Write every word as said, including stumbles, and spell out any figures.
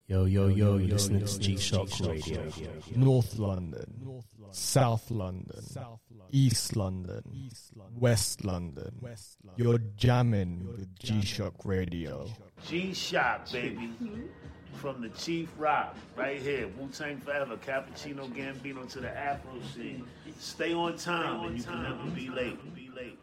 Yo, yo, yo, you're listening to G-Shock Radio. North London, South London, East London, West London. You're jamming with G-Shock Radio. G-Shock, baby. From the Chief Rock, right here. Wu-Tang Forever, Cappuccino Gambino to the Afro scene. Stay on time and you can never be late. Be late.